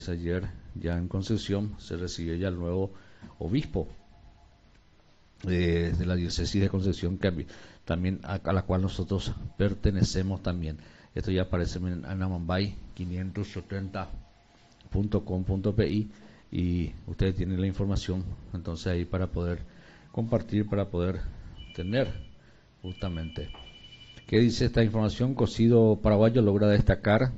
Ayer ya en Concepción se recibió ya el nuevo obispo de la diócesis de Concepción, también a la cual nosotros pertenecemos también. Esto ya aparece en Anamambay 570.com.pi y ustedes tienen la información entonces ahí para poder compartir, para poder tener justamente. ¿Qué dice esta información? Cocido Paraguayo logra destacar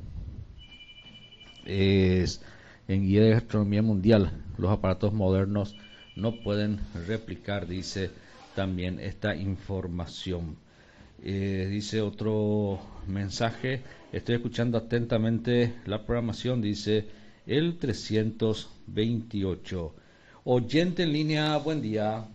en guía de gastronomía mundial. Los aparatos modernos no pueden replicar, dice también esta información. Dice otro mensaje, estoy escuchando atentamente la programación, dice el 328. Oyente en línea, buen día.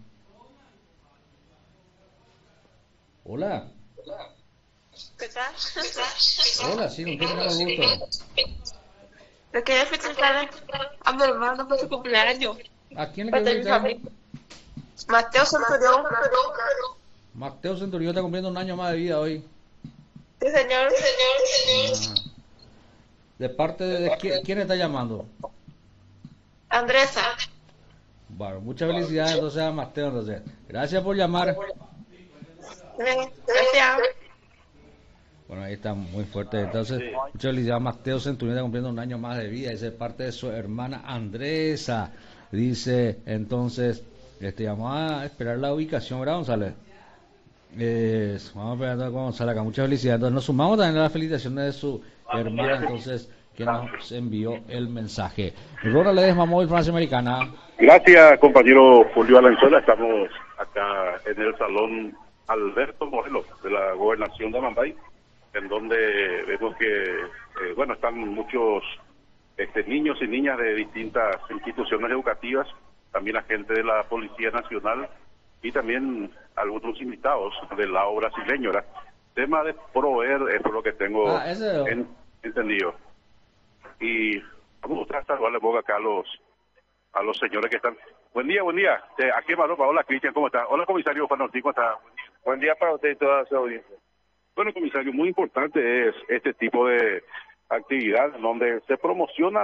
Hola. ¿Qué tal? Hola, sí, ¿con quién tenemos el gusto? Yo quería felicitar a mi hermano por su cumpleaños. ¿A quién le quiero Parte de mi felicitar? familia. Mateo Centurión. Mateo Centurión está cumpliendo un año más de vida hoy. Sí, señor. Ah, ¿de parte de quién está llamando? Andresa. Bueno, muchas felicidades entonces a Mateo. Entonces, gracias por llamar. Gracias. Bueno, ahí está muy fuerte. Entonces, muchas felicidades a Mateo Centurión, está cumpliendo un año más de vida. Dice parte de su hermana Andresa. Dice entonces, vamos a esperar la ubicación, ¿verdad, González? Vamos a esperar a González acá. Muchas felicidades. Entonces, nos sumamos también a las felicitaciones de su hermana, entonces, que nos envió el mensaje. Ronald Ledesma, Móvil Francia Americana. Gracias, compañero Julio Alanzuela. Estamos acá en el Salón Alberto Morelos de la Gobernación de Amambay, en donde vemos que, bueno, están muchos niños y niñas de distintas instituciones educativas, también la gente de la Policía Nacional y también algunos invitados del lado brasileño, ¿verdad? Tema de proveer, es por lo que tengo entendido. Y vamos a saludarle poco acá a los señores que están. Buen día, buen día. Aquí Maropa. Hola, Cristian, ¿cómo está? Hola, comisario Juan Ortiz, ¿cómo está? Buen día para usted y toda su audiencia. Bueno, comisario, muy importante es este tipo de actividad donde se promociona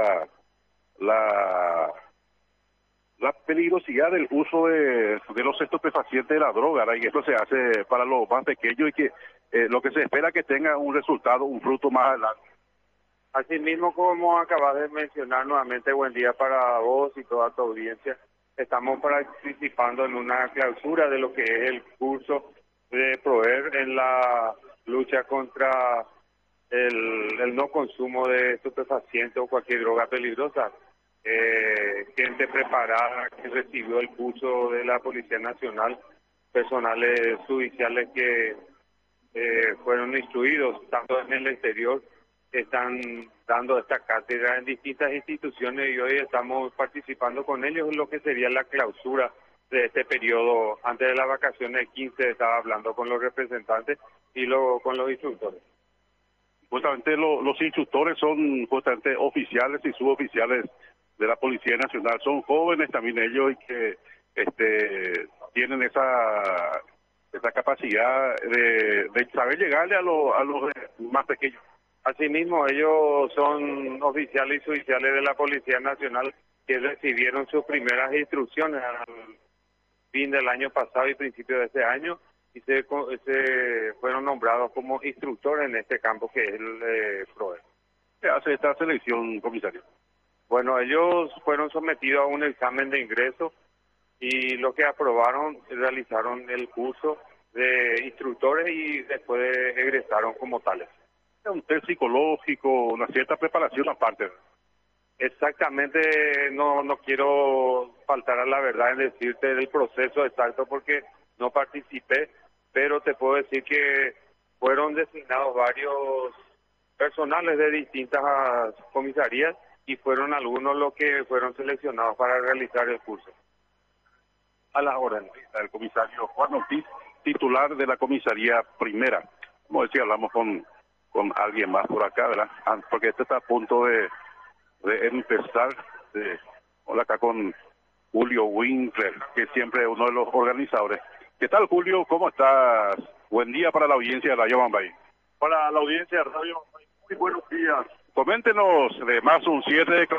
la peligrosidad del uso de los estupefacientes de la droga, ¿verdad? Y esto se hace para los más pequeños y que lo que se espera que tenga un resultado, un fruto más adelante. Asimismo, como acabas de mencionar nuevamente, buen día para vos y toda tu audiencia. Estamos participando en una clausura de lo que es el curso de PROER en la lucha contra el no consumo de estupefacientes o cualquier droga peligrosa. Gente preparada que recibió el curso de la Policía Nacional, personales judiciales que fueron instruidos tanto en el exterior, están dando esta cátedra en distintas instituciones y hoy estamos participando con ellos en lo que sería la clausura de este periodo. Antes de las vacaciones del 15 estaba hablando con los representantes y con los instructores. Justamente los instructores son justamente oficiales y suboficiales de la Policía Nacional. Son jóvenes también ellos y que tienen esa capacidad de saber llegarle a los más pequeños. Asimismo, ellos son oficiales y suboficiales de la Policía Nacional que recibieron sus primeras instrucciones al fin del año pasado y principio de este año y se fueron nombrados como instructores en este campo que es el PROE. ¿Qué hace esta selección, comisario? Bueno, ellos fueron sometidos a un examen de ingreso y lo que aprobaron realizaron el curso de instructores y después egresaron como tales. Un test psicológico, una cierta preparación aparte. Exactamente, no quiero faltar a la verdad en decirte del proceso exacto porque no participé, pero te puedo decir que fueron designados varios personales de distintas comisarías y fueron algunos los que fueron seleccionados para realizar el curso. A la orden del comisario Juan Ortiz, titular de la comisaría primera. Como decía, hablamos con alguien más por acá, ¿verdad? Porque este está a punto de empezar. Hola, acá con Julio Winkler, que siempre es uno de los organizadores. ¿Qué tal, Julio? ¿Cómo estás? Buen día para la audiencia de Radio Amambay. Para la audiencia de Radio Amambay, muy buenos días. coméntenos de más un cierre de